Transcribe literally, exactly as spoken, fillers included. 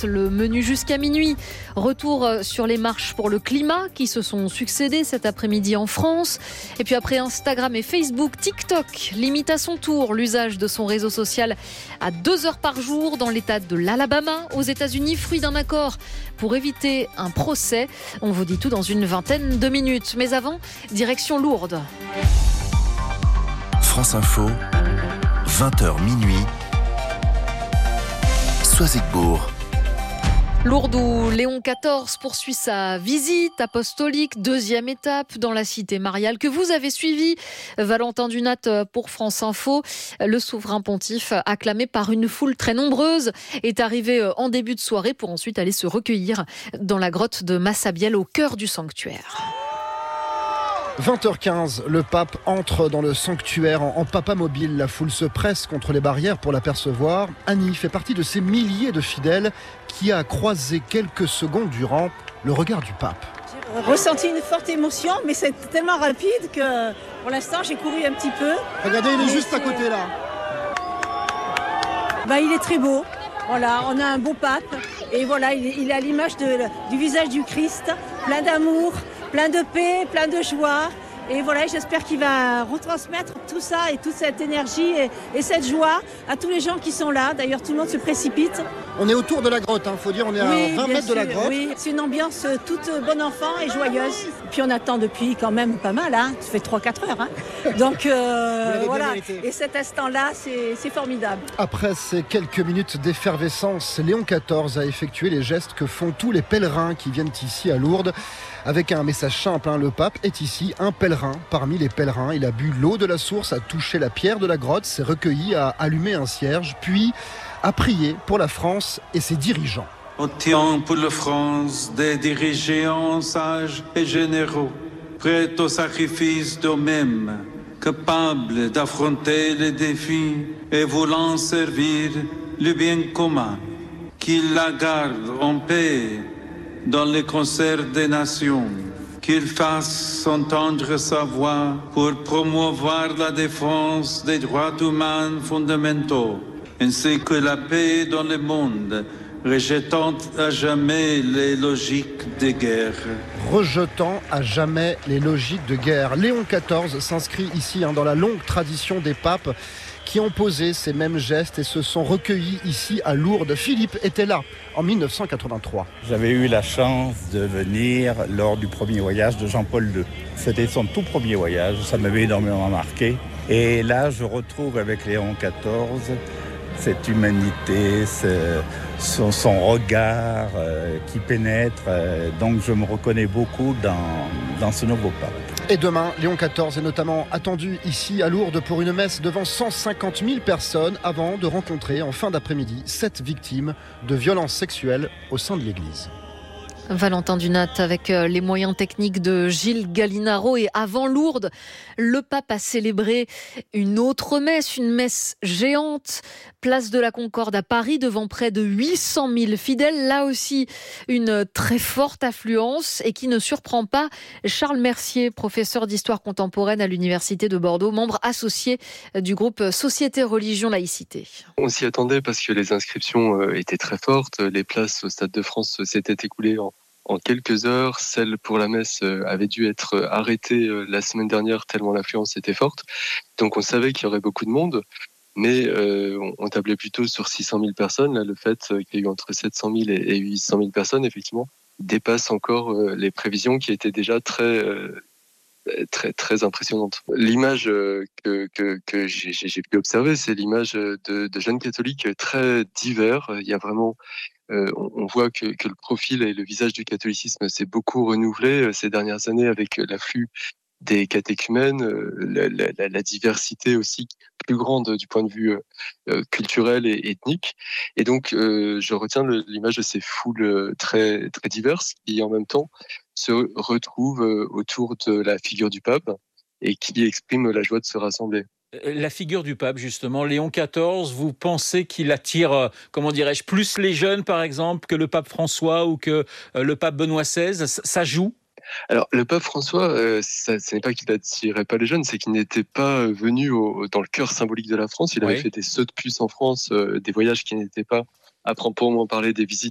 Express, le menu jusqu'à minuit. Retour sur les marches pour le climat qui se sont succédées cet après-midi en France. Et puis après Instagram et Facebook, TikTok limite à son tour l'usage de son réseau social à deux heures par jour dans l'état de l'Alabama aux États-Unis, fruit d'un accord pour éviter un procès. On vous dit tout dans une vingtaine de minutes. Mais avant, direction Lourdes. France Info, vingt heures minuit, Soisigbourg. Lourdes où Léon quatorze poursuit sa visite apostolique, deuxième étape dans la cité mariale que vous avez suivi. Valentin Dunat pour France Info. Le souverain pontife, acclamé par une foule très nombreuse, est arrivé en début de soirée pour ensuite aller se recueillir dans la grotte de Massabielle au cœur du sanctuaire. vingt heures quinze, le pape entre dans le sanctuaire en, en papamobile. La foule se presse contre les barrières pour l'apercevoir. Annie fait partie de ces milliers de fidèles qui a croisé quelques secondes durant le regard du pape. J'ai ressenti une forte émotion, mais c'est tellement rapide que pour l'instant j'ai couru un petit peu. Regardez, il est mais juste c'est... à côté là. Bah, il est très beau. Voilà, on a un beau pape. Et voilà, il est, il est à l'image de, du visage du Christ, plein d'amour, plein de paix, plein de joie. Et voilà, j'espère qu'il va retransmettre tout ça et toute cette énergie et, et cette joie à tous les gens qui sont là. D'ailleurs, tout le monde se précipite. On est autour de la grotte, il hein. faut dire, on est oui, à vingt mètres sûr, de la grotte. Oui, c'est une ambiance toute bon enfant et joyeuse. Puis on attend depuis quand même pas mal, hein. Ça fait trois quatre heures. Hein. Donc euh, voilà, et cet instant-là, c'est, c'est formidable. Après ces quelques minutes d'effervescence, Léon quatorze a effectué les gestes que font tous les pèlerins qui viennent ici à Lourdes. Avec un message simple, hein, le pape est ici un pèlerin parmi les pèlerins. Il a bu l'eau de la source, a touché la pierre de la grotte, s'est recueilli, a allumé un cierge, puis a prié pour la France et ses dirigeants. Obtient pour la France des dirigeants sages et généreux, prêts au sacrifice d'eux-mêmes, capables d'affronter les défis et voulant servir le bien commun. Qu'il la garde en paix dans le concert des nations, qu'il fasse entendre sa voix pour promouvoir la défense des droits humains fondamentaux, ainsi que la paix dans le monde, rejetant à jamais les logiques de guerre. Rejetant à jamais les logiques de guerre. Léon quatorze s'inscrit ici hein, dans la longue tradition des papes qui ont posé ces mêmes gestes et se sont recueillis ici à Lourdes. Philippe était là en dix-neuf cent quatre-vingt-trois. J'avais eu la chance de venir lors du premier voyage de Jean-Paul deux. C'était son tout premier voyage, ça m'avait énormément marqué. Et là, je retrouve avec Léon quatorze cette humanité, ce, son, son regard euh, qui pénètre. Euh, donc je me reconnais beaucoup dans, dans ce nouveau pape. Et demain, Léon quatorze est notamment attendu ici à Lourdes pour une messe devant cent cinquante mille personnes avant de rencontrer en fin d'après-midi sept victimes de violences sexuelles au sein de l'église. Valentin Dunat avec les moyens techniques de Gilles Gallinaro. Et avant Lourdes, le pape a célébré une autre messe, une messe géante, place de la Concorde à Paris, devant près de huit cent mille fidèles. Là aussi, une très forte affluence et qui ne surprend pas Charles Mercier, professeur d'histoire contemporaine à l'Université de Bordeaux, membre associé du groupe Société Religion Laïcité. On s'y attendait parce que les inscriptions étaient très fortes. Les places au Stade de France s'étaient écoulées en En quelques heures. Celle pour la messe avait dû être arrêtée la semaine dernière tellement l'affluence était forte. Donc on savait qu'il y aurait beaucoup de monde, mais euh, on tablait plutôt sur six cent mille personnes. Là, le fait qu'il y ait eu entre sept cent mille et huit cent mille personnes, effectivement, dépasse encore les prévisions qui étaient déjà très très très impressionnantes. L'image que que que j'ai, j'ai pu observer, c'est l'image de, de jeunes catholiques très divers. Il y a vraiment Euh, on voit que, que le profil et le visage du catholicisme s'est beaucoup renouvelé ces dernières années avec l'afflux des catéchumènes, la, la, la diversité aussi plus grande du point de vue euh, culturel et ethnique. Et donc, euh, je retiens le, l'image de ces foules très, très diverses qui, en même temps, se retrouvent autour de la figure du pape et qui expriment la joie de se rassembler. La figure du pape, justement, Léon quatorze, vous pensez qu'il attire, comment dirais-je, plus les jeunes, par exemple, que le pape François ou que le pape Benoît seize? Ça joue? Alors, le pape François, euh, ça, ce n'est pas qu'il n'attirait pas les jeunes, c'est qu'il n'était pas venu au, dans le cœur symbolique de la France. Il avait oui. fait des sauts de puce en France, euh, des voyages qui n'étaient pas, à proprement parler, des visites